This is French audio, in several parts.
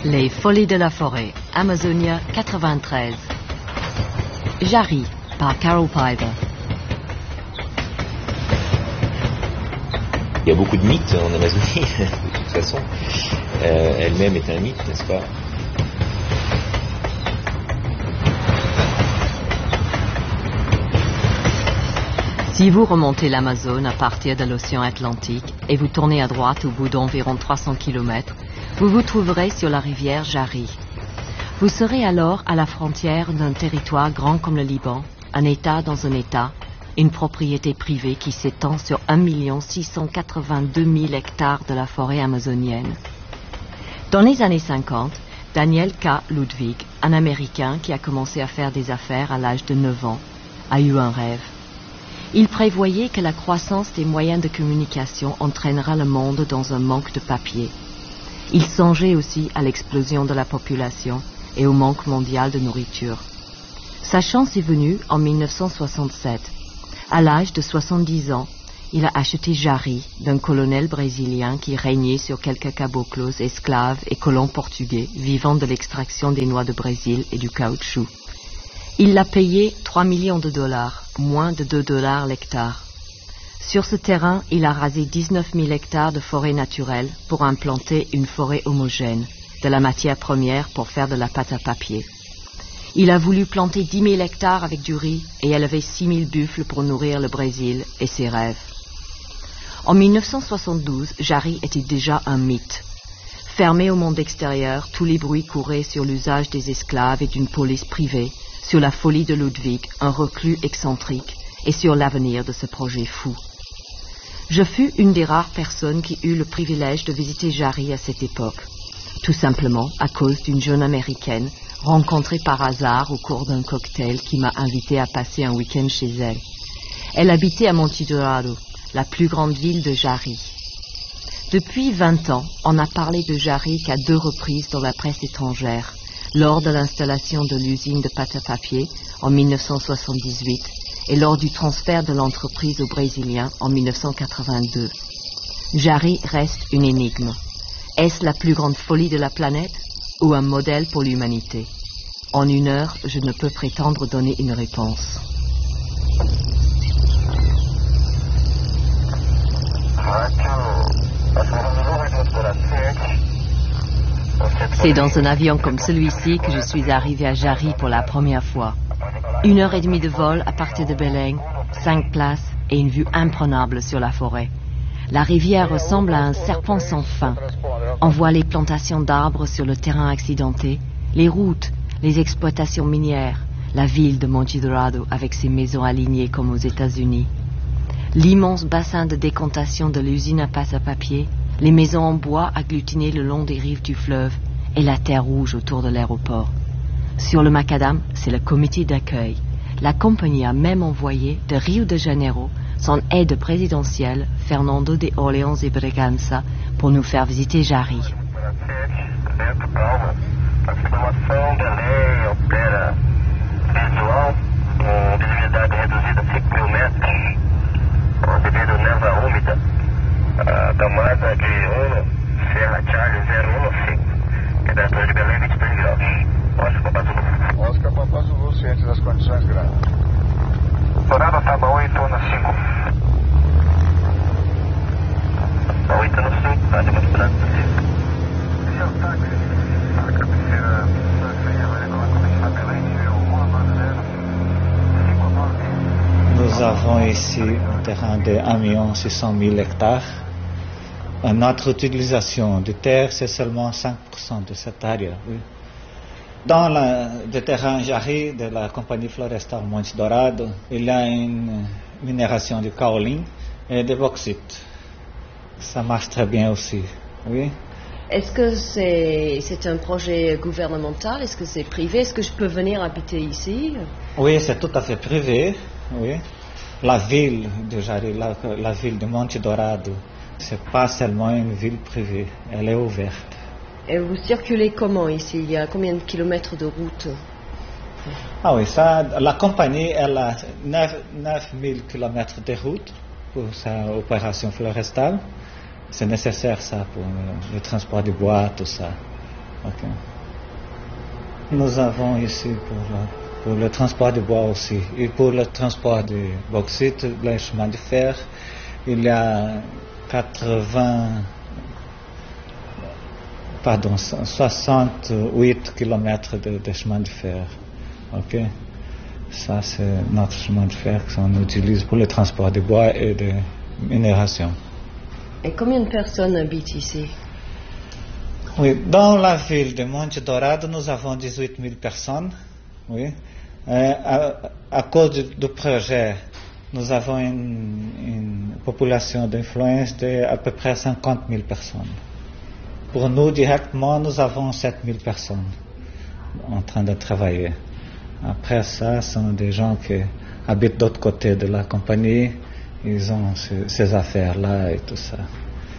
Les Folies de la Forêt, Amazonia 93. Jari, par Carol Piper. Il y a beaucoup de mythes en Amazonie, de toute façon. Elle-même est un mythe, n'est-ce pas? Si vous remontez l'Amazone à partir de l'océan Atlantique et vous tournez à droite au bout d'environ 300 km, vous vous trouverez sur la rivière Jari. Vous serez alors à la frontière d'un territoire grand comme le Liban, un État dans un État, une propriété privée qui s'étend sur 1 682 000 hectares de la forêt amazonienne. Dans les années 50, Daniel K. Ludwig, un Américain qui a commencé à faire des affaires à l'âge de 9 ans, a eu un rêve. Il prévoyait que la croissance des moyens de communication entraînera le monde dans un manque de papier. Il songeait aussi à l'explosion de la population et au manque mondial de nourriture. Sa chance est venue en 1967. À l'âge de 70 ans, il a acheté Jari d'un colonel brésilien qui régnait sur quelques caboclos, esclaves et colons portugais vivant de l'extraction des noix de Brésil et du caoutchouc. Il l'a payé 3 millions de dollars, moins de 2 dollars l'hectare. Sur ce terrain, il a rasé 19 000 hectares de forêt naturelle pour implanter une forêt homogène, de la matière première pour faire de la pâte à papier. Il a voulu planter 10 000 hectares avec du riz et élever 6 000 buffles pour nourrir le Brésil et ses rêves. En 1972, Jari était déjà un mythe. Fermé au monde extérieur, tous les bruits couraient sur l'usage des esclaves et d'une police privée, sur la folie de Ludwig, un reclus excentrique, et sur l'avenir de ce projet fou. Je fus une des rares personnes qui eut le privilège de visiter Jari à cette époque, tout simplement à cause d'une jeune Américaine rencontrée par hasard au cours d'un cocktail qui m'a invité à passer un week-end chez elle. Elle habitait à Monte Dourado, la plus grande ville de Jari. Depuis 20 ans, on n'a parlé de Jari qu'à 2 reprises dans la presse étrangère, lors de l'installation de l'usine de pâte à papier en 1978 et lors du transfert de l'entreprise aux Brésiliens en 1982. Jari reste une énigme. Est-ce la plus grande folie de la planète ou un modèle pour l'humanité? En 1 heure, je ne peux prétendre donner une réponse. C'est dans un avion comme celui-ci que je suis arrivé à Jari pour la première fois. 1h30 de vol à partir de Belém, 5 places et une vue imprenable sur la forêt. La rivière ressemble à un serpent sans fin. On voit les plantations d'arbres sur le terrain accidenté, les routes, les exploitations minières, la ville de Monte Dourado avec ses maisons alignées comme aux États-Unis. L'immense bassin de décantation de l'usine à pâte à papier, les maisons en bois agglutinées le long des rives du fleuve et la terre rouge autour de l'aéroport. Sur le macadam, c'est le comité d'accueil. La compagnie a même envoyé de Rio de Janeiro son aide présidentielle, Fernando de Orleans e Bragança, pour nous faire visiter Jari. Oscar Papa Zulu, ciente das condições graves. Dourado Taba 8 na 5. 8 no sul, está demonstrando. Seu táxi, a cabeceira da Fria, vai levar como está Belém, o 1 Nous avons ici un terrain de 1 600 000 hectares. Notre utilisation de terre, c'est seulement 5% de cette área. Oui. Dans le terrain Jari de la compagnie forestale Monte Dourado, il y a une minération de kaolin et de bauxite. Ça marche très bien aussi. Oui. Est-ce que c'est un projet gouvernemental? Est-ce que c'est privé? Est-ce que je peux venir habiter ici? Oui, c'est tout à fait privé. Oui. La ville de Jari, la ville de Monte Dourado, c'est pas seulement une ville privée, elle est ouverte. Et vous circulez comment ici? Il y a combien de kilomètres de route? Ah oui, ça, la compagnie, elle a 9 000 kilomètres de route pour sa opération forestale. C'est nécessaire ça pour le transport de bois, tout ça. Ok. Nous avons ici pour le transport de bois aussi et pour le transport de bauxite, le chemin de fer, il y a 68 km de chemin de fer. Ok. Ça, c'est notre chemin de fer qu'on utilise pour le transport de bois et de minération. Et combien de personnes habitent ici? Oui, dans la ville de Monte Dourado, nous avons 18 000 personnes. Oui. À cause du projet, nous avons une population d'influence d'à peu près 50 000 personnes. Pour nous, directement, nous avons 7 000 personnes en train de travailler. Après ça, ce sont des gens qui habitent de l'autre côté de la compagnie. Ils ont ces affaires-là et tout ça.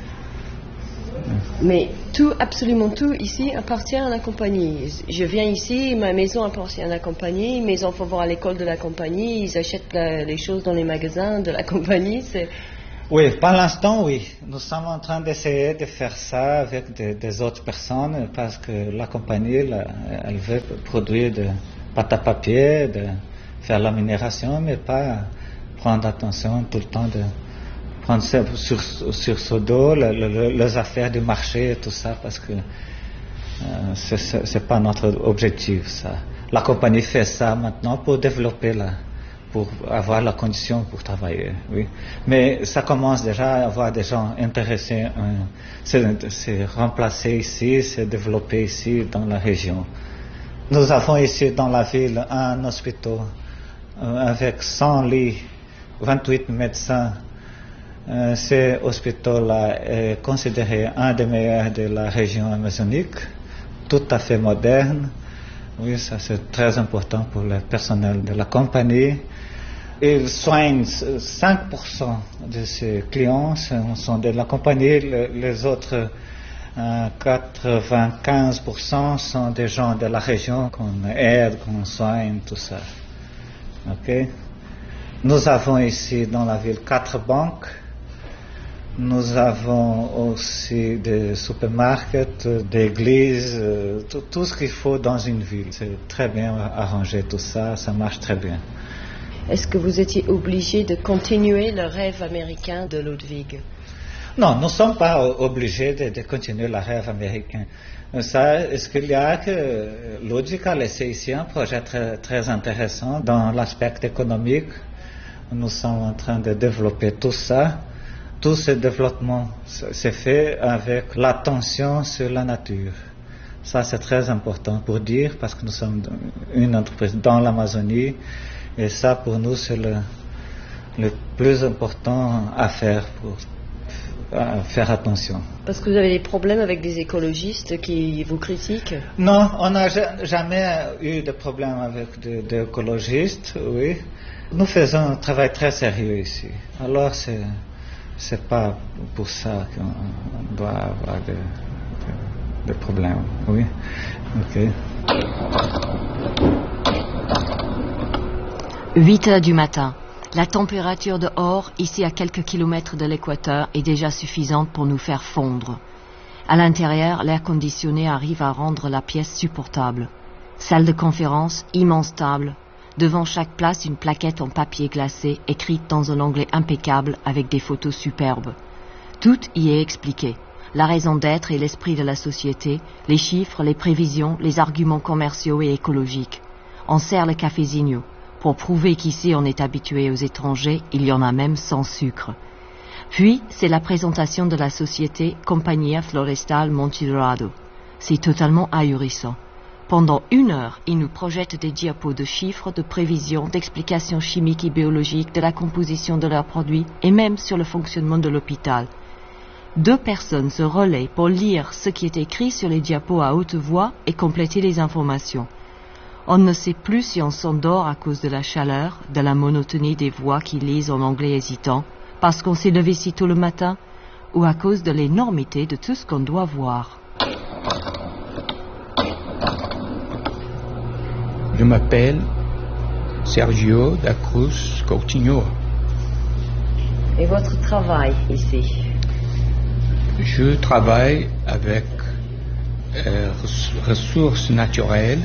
Mais tout, absolument tout ici appartient à la compagnie. Je viens ici, ma maison appartient à la compagnie, mes enfants vont à l'école de la compagnie, ils achètent les choses dans les magasins de la compagnie. Oui, pour l'instant, oui. Nous sommes en train d'essayer de faire ça avec des autres personnes parce que la compagnie, elle veut produire de pâte à papier, de faire la minération, mais pas prendre attention tout le temps de prendre sur son dos les affaires du marché et tout ça, parce que c'est pas notre objectif, ça. La compagnie fait ça maintenant pour développer pour avoir la condition pour travailler, oui. Mais ça commence déjà à avoir des gens intéressés, c'est remplacé ici, c'est développé ici dans la région. Nous avons ici dans la ville un hôpital avec 100 lits, 28 médecins. Ce hôpital-là est considéré un des meilleurs de la région amazonique, tout à fait moderne. Oui, ça c'est très important pour le personnel de la compagnie. Il soigne 5% de ses clients sont de la compagnie, les autres 95% sont des gens de la région qu'on aide, qu'on soigne, tout ça. Ok. Nous avons ici dans la ville 4 banques. Nous avons aussi des supermarkets, des églises, tout ce qu'il faut dans une ville. C'est très bien arrangé tout ça, ça marche très bien. Est-ce que vous étiez obligé de continuer le rêve américain de Ludwig? Non, nous ne sommes pas obligés de continuer le rêve américain. Est-ce qu'il y a que Ludwig a laissé ici un projet très, très intéressant dans l'aspect économique. Nous sommes en train de développer tout ça. Tout ce développement s'est fait avec l'attention sur la nature. Ça, c'est très important pour dire, parce que nous sommes une entreprise dans l'Amazonie, et ça, pour nous, c'est le plus important à faire pour faire attention. Parce que vous avez des problèmes avec des écologistes qui vous critiquent? Non, on n'a jamais eu de problème avec des écologistes, oui. Nous faisons un travail très sérieux ici. Alors, c'est pas pour ça qu'on doit avoir des problèmes, oui. Ok. 8 heures du matin. La température dehors, ici à quelques kilomètres de l'équateur, est déjà suffisante pour nous faire fondre. À l'intérieur, l'air conditionné arrive à rendre la pièce supportable. Salle de conférence, immense table. Devant chaque place, une plaquette en papier glacé, écrite dans un anglais impeccable avec des photos superbes. Tout y est expliqué. La raison d'être et l'esprit de la société, les chiffres, les prévisions, les arguments commerciaux et écologiques. On sert le cafézinho. Pour prouver qu'ici on est habitué aux étrangers, il y en a même sans sucre. Puis, c'est la présentation de la société Compañía Forestal Monte Dourado. C'est totalement ahurissant. Pendant 1 heure, ils nous projettent des diapos de chiffres, de prévisions, d'explications chimiques et biologiques, de la composition de leurs produits et même sur le fonctionnement de l'hôpital. 2 personnes se relaient pour lire ce qui est écrit sur les diapos à haute voix et compléter les informations. On ne sait plus si on s'endort à cause de la chaleur, de la monotonie des voix qui lisent en anglais hésitant, parce qu'on s'est levé si tôt le matin, ou à cause de l'énormité de tout ce qu'on doit voir. Je m'appelle Sergio da Cruz Coutinho. Et votre travail ici? Je travaille avec ressources naturelles.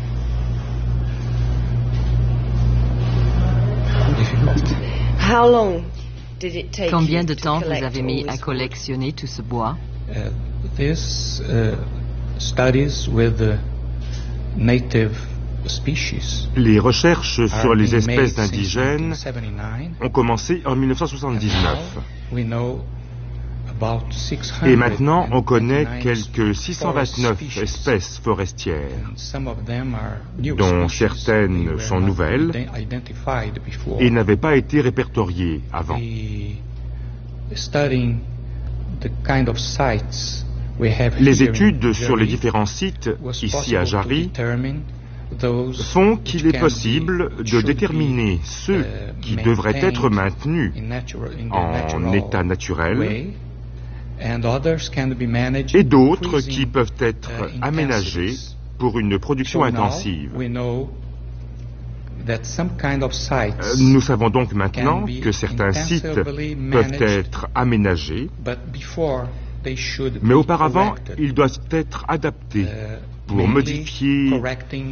How long did it take Combien you de to temps vous collect avez all mis à this wood? collectionner tout ce bois? This studies with the native species Les recherches sur are les being made espèces since indigènes 1979. ont commencé en 1979. We know about 600 Et maintenant, on connaît 99 quelques 629 forest espèces forestières, and some of them are new dont species. certaines They were sont not nouvelles identified before. et n'avaient pas été répertoriées avant. Studying the kind of sites we have Les here in études sur les Jari différents sites was ici à possible to Jari determine those font qu'il which est can possible be- de should déterminer be, ceux qui devraient maintained être maintenus in their en natural état naturel way, and others can be managed et d'autres increasing, qui peuvent être aménagés intensities. pour une production So now intensive. we know that some kind of sites, Nous savons donc maintenant can be que certains sites intensively peuvent managed, être aménagés, but before they should mais be auparavant, corrected, ils doivent être adaptés pour mainly modifier correcting